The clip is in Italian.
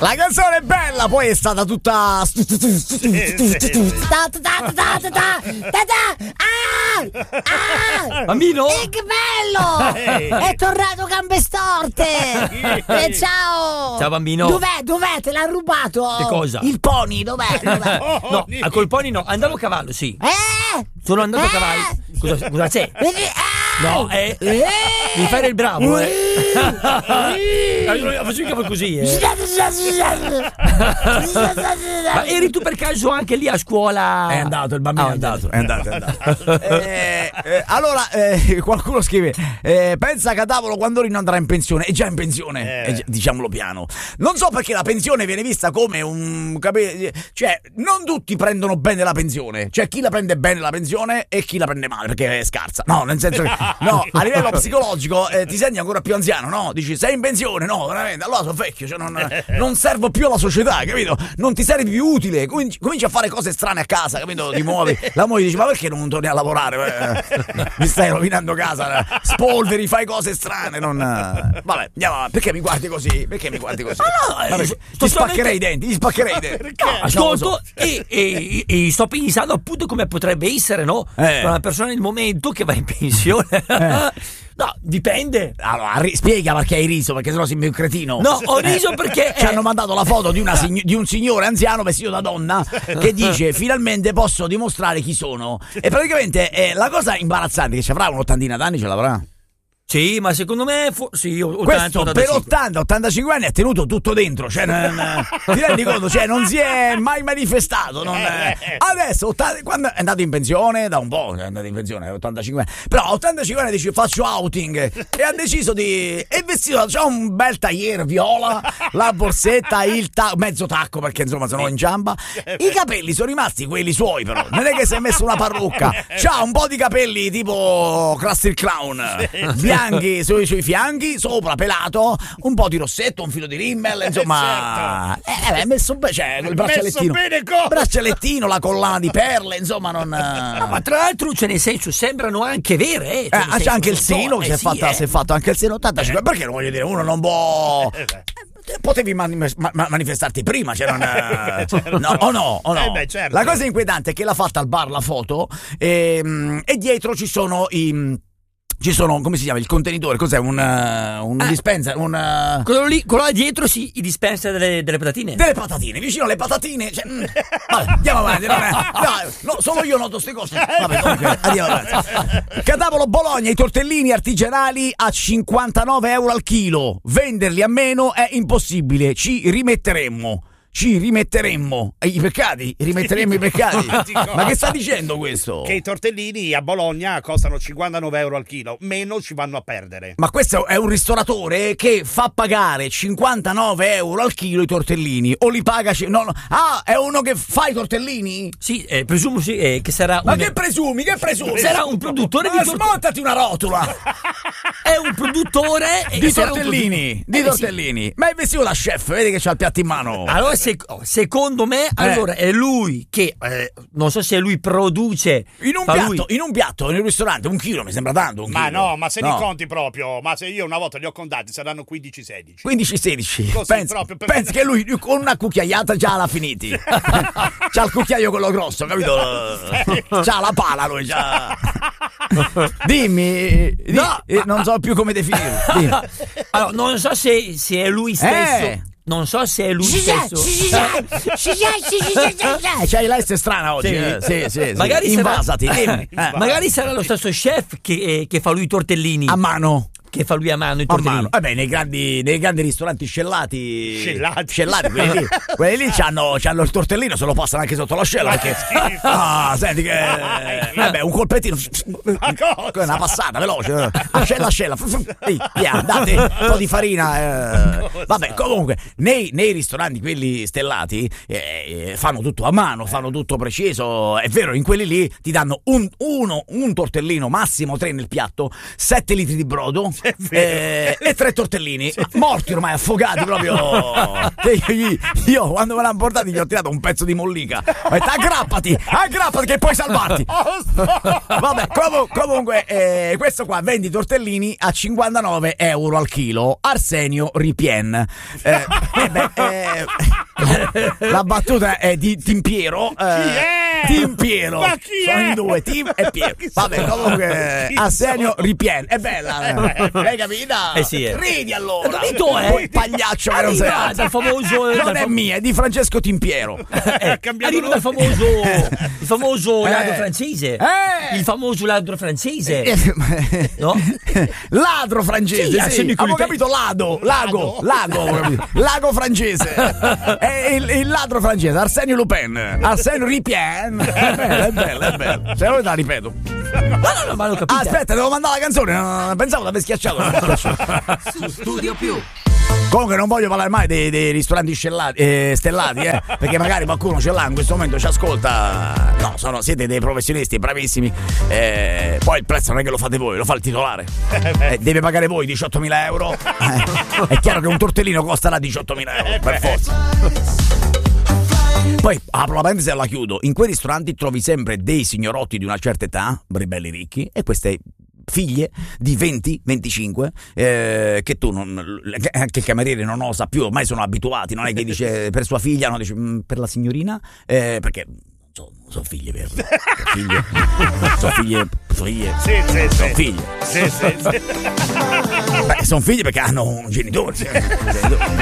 La canzone è bella, poi è stata tutta Bambino? Che bello! È tornato gambe storte! Ciao! Ciao bambino. Dov'è? Te l'ha rubato? Che cosa? Il pony, dov'è? No, col pony no, andavo a cavallo, sì. Sono andato a cavallo. Cosa c'è? No, devi fare il bravo, Faccio mica così, Ma eri tu per caso anche lì a scuola? È andato, il bambino è andato. Allora, qualcuno scrive: pensa Catavolo quando Rino andrà in pensione. È già in pensione, diciamolo piano. Non so perché la pensione viene vista come un cioè, non tutti prendono bene la pensione. C'è chi la prende bene la pensione e chi la prende male perché è scarsa. No, nel senso che no, a livello psicologico ti senti ancora più anziano, no? Dici sei in pensione, no, veramente, allora sono vecchio, cioè non servo più alla società, capito? Non ti servi più utile, cominci a fare cose strane a casa, capito? Ti muovi, la moglie dice ma perché non torni a lavorare? Mi stai rovinando casa, spolveri, fai cose strane, non... Vabbè, andiamo avanti. Perché mi guardi così? Ti spaccherei i denti, Ascolto e sto pensando appunto come potrebbe essere, no? Per una persona nel momento che va in pensione. No, dipende. Allora, spiega perché hai riso, perché sennò sembri un cretino. No, ho riso perché ci hanno mandato la foto di un signore anziano vestito da donna che dice finalmente posso dimostrare chi sono. E praticamente la cosa imbarazzante è che ci avrà un'ottantina d'anni, ce l'avrà. Sì, ma secondo me sì, 80, questo 85. per 80-85 anni ha tenuto tutto dentro, cioè ti rendi conto, cioè non si è mai manifestato, adesso quando è andato in pensione da un po', è andato in pensione a 85 anni, però a 85 anni dice faccio outing e ha deciso è vestito, c'ha un bel tagliere viola, la borsetta, mezzo tacco perché insomma se no inciampa, i capelli sono rimasti quelli suoi però, non è che si è messo una parrucca, c'ha un po' di capelli tipo Krusty il Clown, bianchi sui fianchi, sopra pelato, un po' di rossetto, un filo di rimmel, insomma, è messo bene, cioè il braccialettino, la collana di perle, insomma non. No, ma tra l'altro, cioè nel senso sembrano anche vere, c'è anche il seno, si è fatto anche il seno 85, perché non voglio dire, uno non può. Potevi manifestarti prima, cioè no, o no? Certo. La cosa inquietante è che l'ha fatta al bar la foto e dietro ci sono come si chiama il contenitore? Cos'è? Un dispenser? Quello lì dietro i dispenser delle patatine. Delle patatine, vicino alle patatine. Cioè, vabbè, andiamo avanti. No, solo io noto queste cose. Vabbè, comunque, andiamo avanti. Catavolo Bologna, i tortellini artigianali a 59 euro al chilo. Venderli a meno è impossibile. Ci rimetteremmo i peccati, rimetteremo i peccati. Ma che sta dicendo questo? Che i tortellini a Bologna costano 59 euro al chilo, meno ci vanno a perdere. Ma questo è un ristoratore che fa pagare 59 euro al chilo i tortellini, o li paga è uno che fa i tortellini? Sì, presumo sì, che sarà ma che presumi? Sarà un produttore di tortellini. Smontati una rotola. È un produttore di tortellini, tortellini. Sì. Ma è vestito da chef, vedi che c'ha il piatto in mano. Allora secondo me allora è lui che non so se lui produce in un piatto nel ristorante 1 chilo mi sembra tanto. Ma no, ma se li conti proprio, ma se io una volta li ho contati saranno 15-16. 15-16. Pensi che lui con una cucchiaiata già l'ha finiti. C'ha il cucchiaio quello grosso, capito? C'ha la pala lui, c'ha. Dimmi, non so più come definirlo. Allora, non so se è lui stesso. Non so se è lui stesso. C'hai l'este strana oggi. Sì. Magari invasati. Magari sarà lo stesso chef che fa lui i tortellini a mano. Che fa lui a mano i tortellini. Vabbè, nei grandi ristoranti scellati, quelli lì c'hanno il tortellino, se lo passano anche sotto l'ascella perché senti che vabbè, un colpettino, una passata veloce, ascella, via, andate, un po' di farina, vabbè, comunque nei ristoranti quelli stellati fanno tutto a mano, fanno tutto preciso, è vero, in quelli lì ti danno un tortellino, massimo 3 nel piatto, 7 litri di brodo, e 3 tortellini, morti ormai, affogati proprio. Io quando me l'hanno portati gli ho tirato un pezzo di mollica. Ho detto aggrappati che puoi salvarti. Vabbè, comunque questo qua vende i tortellini a 59 euro al chilo. Arsenio Ripien. La battuta è di Timpiero. Chi è? Timpiero. Ma chi sono è? in 2, Tim e Piero. Vabbè, comunque Arsenio Ripien. È bella. Hai capito? Sì. Ridi allora. Poi pagliaccio che non sei. Dal famoso. Non è mia, è di Francesco Timpiero. Arriva dal famoso ladro francese. Il famoso ladro francese. No? Ladro francese. Sì, Sì. Avevo capito lago francese. È il ladro francese, Arsenio Lupin. Arsenio Ripien. È bella. Se no la ripeto. No, ma l'ho capito. Aspetta, devo mandare la canzone. Pensavo di aver schiacciato. Su Studio Più. Comunque non voglio parlare mai dei ristoranti stellati, perché magari qualcuno ce l'ha in questo momento, ci ascolta. No, siete dei professionisti bravissimi. Poi il prezzo non è che lo fate voi, lo fa il titolare. Deve pagare voi 18.000 euro. È chiaro che un tortellino costerà 18.000 euro, per forza. Poi apro la parentesi e la chiudo. In quei ristoranti trovi sempre dei signorotti di una certa età, belli ricchi, e queste figlie di 20-25 che tu anche il cameriere non osa più, ormai sono abituati, non è che dice per sua figlia, no, dice per la signorina, perché sono figlie vere. Sono figlie. Sono figlie. Sì. Beh, sono figlie perché hanno un genitore.